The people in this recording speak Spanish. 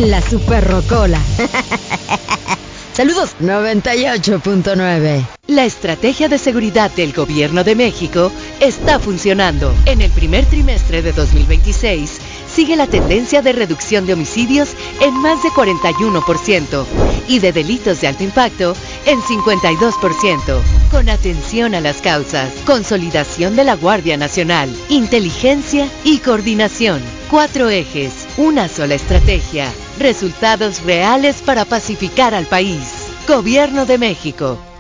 en la Super Rocola. Saludos 98.9. La estrategia de seguridad del Gobierno de México está funcionando. En el primer trimestre de 2026, sigue la tendencia de reducción de homicidios en más de 41% y de delitos de alto impacto en 52%. Con atención a las causas, consolidación de la Guardia Nacional, inteligencia y coordinación. 4 ejes, una sola estrategia. Resultados reales para pacificar al país. Gobierno de México.